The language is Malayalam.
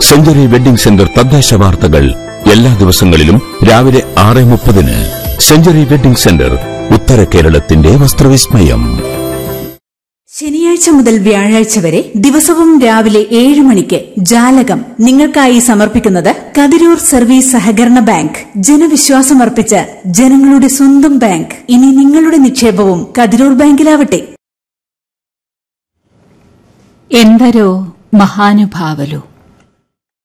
സെഞ്ചുറി വെഡിംഗ് സെന്റർ തദ്ദേശ വാർത്തകൾ എല്ലാ ദിവസങ്ങളിലും രാവിലെ 6:30. സെഞ്ചുറി വെഡിംഗ് സെന്റർ, ഉത്തര കേരളത്തിന്റെ വസ്ത്രവിസ്മയം. ശനിയാഴ്ച മുതൽ വ്യാഴാഴ്ച വരെ ദിവസവും രാവിലെ 7 മണിക്ക് ജാലകം നിങ്ങൾക്കായി സമർപ്പിക്കുന്നത് കതിരൂർ സർവീസ് സഹകരണ ബാങ്ക്. ജനവിശ്വാസമർപ്പിച്ച ജനങ്ങളുടെ സ്വന്തം ബാങ്ക്. ഇനി നിങ്ങളുടെ നിക്ഷേപവും കതിരൂർ ബാങ്കിലാവട്ടെ. ఎందరో మహానుభావులు